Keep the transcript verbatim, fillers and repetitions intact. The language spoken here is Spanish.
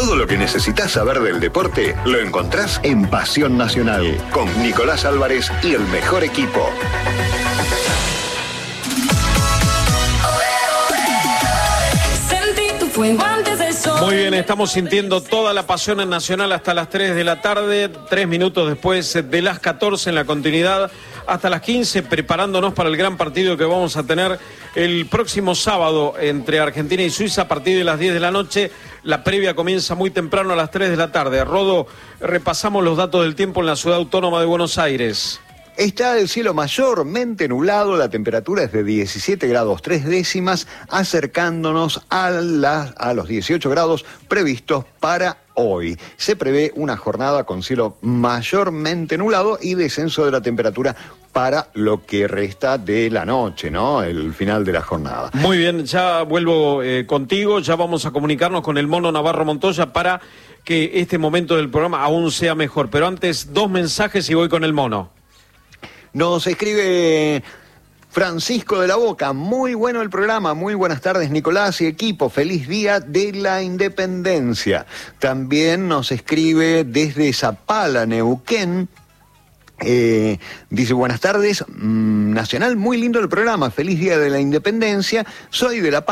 Todo lo que necesitas saber del deporte lo encontrás en Pasión Nacional, con Nicolás Álvarez y el mejor equipo. Muy bien, estamos sintiendo toda la pasión en Nacional hasta las tres de la tarde, tres minutos después de las catorce en la continuidad, hasta las quince, preparándonos para el gran partido que vamos a tener el próximo sábado entre Argentina y Suiza a partir de las diez de la noche. La previa comienza muy temprano a las tres de la tarde. Rodo, repasamos los datos del tiempo en la ciudad autónoma de Buenos Aires. Está el cielo mayormente nublado, la temperatura es de diecisiete grados tres décimas, acercándonos a, la, a los dieciocho grados previstos para hoy. Se prevé una jornada con cielo mayormente nublado y descenso de la temperatura para lo que resta de la noche, ¿no? El final de la jornada. Muy bien, ya vuelvo eh, contigo, ya vamos a comunicarnos con el Mono Navarro Montoya para que este momento del programa aún sea mejor. Pero antes, dos mensajes y voy con el Mono. Nos escribe Francisco de la Boca, muy bueno el programa, muy buenas tardes Nicolás y equipo, feliz día de la independencia. También nos escribe desde Zapala, Neuquén, eh, dice buenas tardes, mmm, Nacional, muy lindo el programa, feliz día de la independencia, soy de La Paz.